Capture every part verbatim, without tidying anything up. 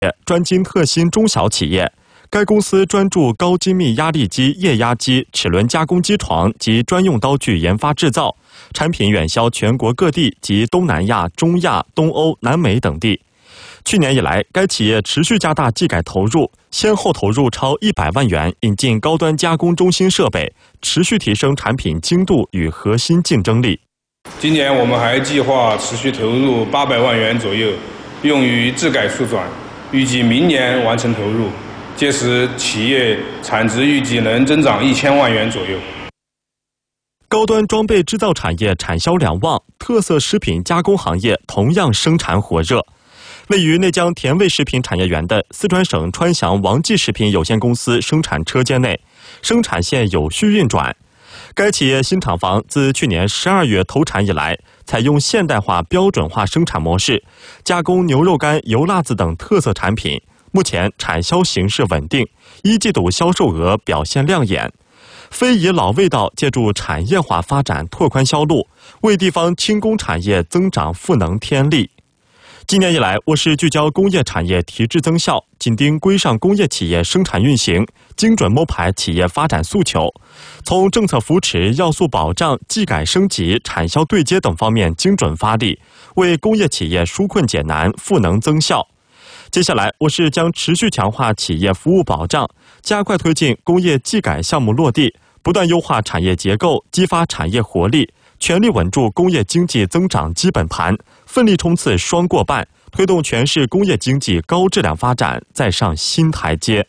专精特新中小企业。该公司专注高精密压力机、液压机、齿轮加工机床及专用刀具研发制造，产品远销全国各地及东南亚、中亚、东欧、南美等地。去年以来，该企业持续加大技改投入，先后投入超一百万元引进高端加工中心设备，持续提升产品精度与核心竞争力。 今年我们还计划持续投入八百万元左右，用于质改速转，预计明年完成投入。届时，企业产值预计能增长一千万元左右。 高端装备制造产业产销两旺，特色食品加工行业同样生产火热。位于内江甜味食品产业园的四川省川翔王记食品有限公司生产车间内，生产线有序运转。该企业新厂房自去年十二月投产以来，采用现代化标准化生产模式，加工牛肉干、油辣子等特色产品。目前产销形势稳定，一季度销售额表现亮眼。非遗老味道借助产业化发展拓宽销路，为地方轻工产业增长赋能添力。今年以来，我市聚焦工业产业提质增效，紧盯规上工业企业生产运行，精准摸排企业发展诉求，从政策扶持、要素保障、技改升级、产销对接等方面精准发力，为工业企业纾困解难、赋能增效。接下来，我市将持续强化企业服务保障，加快推进工业技改项目落地，不断优化产业结构，激发产业活力，全力稳住工业经济增长基本盘，奋力冲刺双过半，推动全市工业经济高质量发展再上新台阶。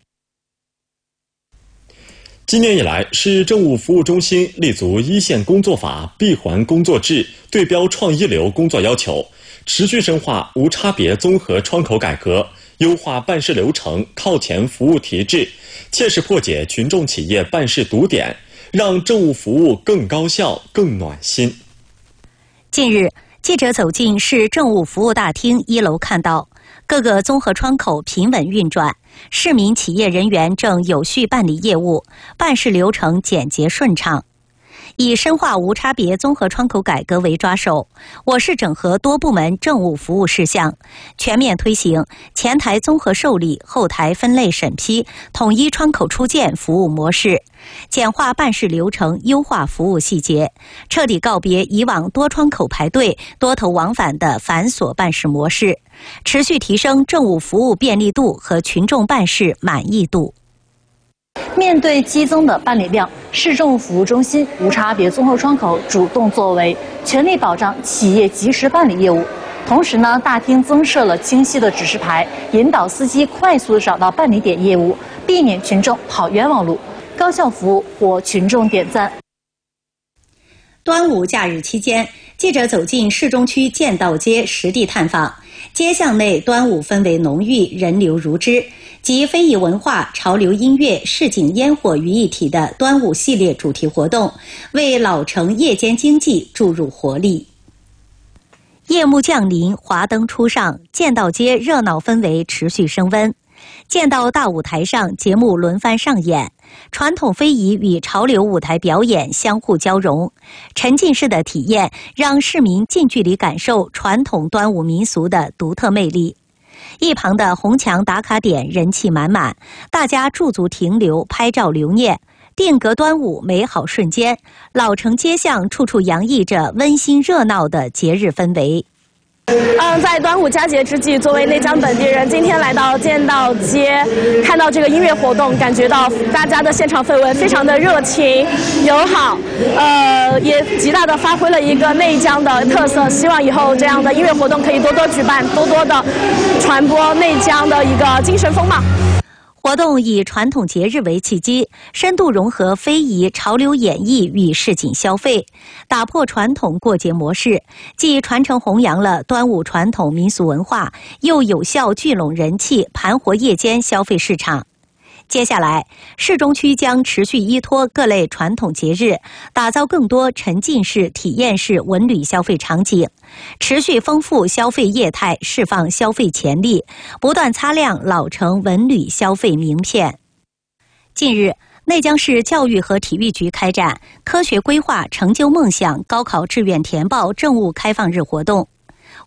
今年以来，市政务服务中心立足一线工作法、闭环工作制、对标创一流工作要求，持续深化无差别综合窗口改革，优化办事流程，靠前服务提质，切实破解群众企业办事堵点，让政务服务更高效、更暖心。 近日，记者走进市政务服务大厅一楼，看到各个综合窗口平稳运转，市民企业人员正有序办理业务，办事流程简洁顺畅。以深化无差别综合窗口改革为抓手，我市整合多部门政务服务事项，全面推行前台综合受理、后台分类审批、统一窗口出件服务模式，简化办事流程，优化服务细节，彻底告别以往多窗口排队、多头往返的繁琐办事模式，持续提升政务服务便利度和群众办事满意度。 面对激增的办理量，市政务服务中心无差别综合窗口主动作为，全力保障企业及时办理业务。同时呢，大厅增设了清晰的指示牌，引导司机快速找到办理点业务，避免群众跑冤枉路。高效服务获群众点赞。 端午假日期间，记者走进市中区建道街实地探访，街巷内端午氛围浓郁，人流如织。集非遗文化、潮流音乐、市井烟火于一体的端午系列主题活动，为老城夜间经济注入活力。夜幕降临，华灯初上，建道街热闹氛围持续升温。建道大舞台上，节目轮番上演，传统非遗与潮流舞台表演相互交融，沉浸式的体验让市民近距离感受传统端午民俗的独特魅力。一旁的红墙打卡点人气满满，大家驻足停留，拍照留念，定格端午美好瞬间。老城街巷处处洋溢着温馨热闹的节日氛围。 嗯，在端午佳节之际，作为内江本地人，今天来到建道街，看到这个音乐活动，感觉到大家的现场氛围非常的热情友好，呃，也极大的发挥了一个内江的特色。希望以后这样的音乐活动可以多多举办，多多的传播内江的一个精神风貌。 活动以传统节日为契机，深度融合非遗、潮流演绎与市井消费，打破传统过节模式，既传承弘扬了端午传统民俗文化，又有效聚拢人气，盘活夜间消费市场。接下来，市中区将持续依托各类传统节日，打造更多沉浸式、体验式文旅消费场景，持续丰富消费业态，释放消费潜力，不断擦亮老城文旅消费名片。近日，内江市教育和体育局开展科学规划成就梦想高考志愿填报政务开放日活动。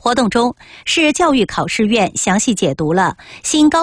活动中，市教育考试院详细解读了新高